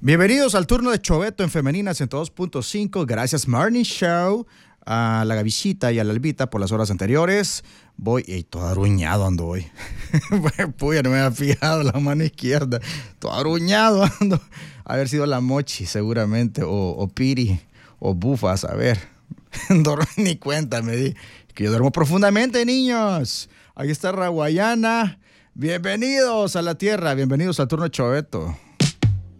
Bienvenidos al turno de Choveto en Femenina 102.5. Gracias, Morning Show, a la Gavisita y a la Albita por las horas anteriores. Voy, todo aruñado ando hoy. Puya, no me había fijado la mano izquierda. Todo aruñado ando. Haber sido la Mochi, seguramente, o Piri, o Bufas, a ver. Ni cuenta me di. Que yo duermo profundamente, niños. Aquí está Raguayana. Bienvenidos a la tierra, bienvenidos al turno de Choveto.